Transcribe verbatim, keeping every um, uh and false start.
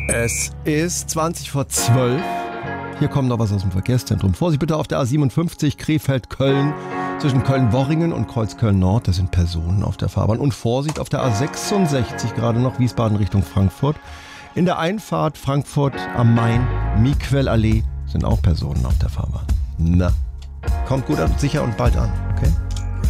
Es ist zwanzig vor zwölf. Hier kommt noch was aus dem Verkehrszentrum. Vorsicht bitte auf der A siebenundfünfzig Krefeld-Köln. Zwischen Köln-Worringen und Kreuzköln-Nord, da sind Personen auf der Fahrbahn. Und Vorsicht auf der A sechsundsechzig, gerade noch Wiesbaden Richtung Frankfurt. In der Einfahrt Frankfurt am Main, Miquel-Allee, sind auch Personen auf der Fahrbahn. Na, kommt gut und sicher und bald an.